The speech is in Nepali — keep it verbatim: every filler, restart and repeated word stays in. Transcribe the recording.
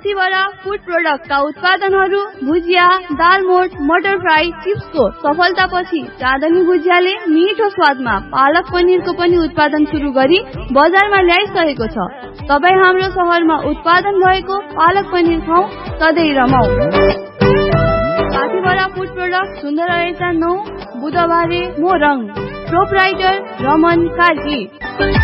साथीभरा फूड प्रोडक्टका उत्पादनहरू भुजिया, दालमोट, मटर फ्राई, चिप्सको सफलतापछि चाँदनी भुजियाले मिठो स्वादमा पालक पनिरको पनि उत्पादन सुरु गरी बजारमा ल्याइसकेको छ। तपाईँ हाम्रो शहरमा उत्पादन भएको पालक पनिर खाऊ, सधैँ रमाऊ। साथीभरा फूड प्रोडक्ट सुन्दर रहेछ नौ बुधबारे मोरङ, प्रोपराइटर रमन कार्की।